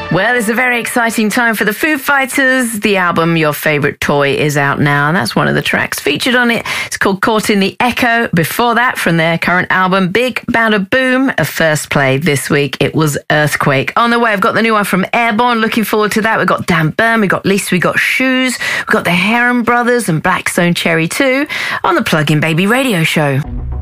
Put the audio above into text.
Well, it's a very exciting time for the Foo Fighters. The album Your Favorite Toy is out now, and that's one of the tracks featured on it. It's called Caught in the Echo. Before that, from their current album, Big Bada Boom, a first play this week. It was Earthquake. On the way, I've got the new one from Airborne. Looking forward to that. We've got Dan Byrne, we've got Lisa, we've got Shoes, we've got the Heron Brothers and Blackstone Cherry too on the Plug-in Baby Radio Show.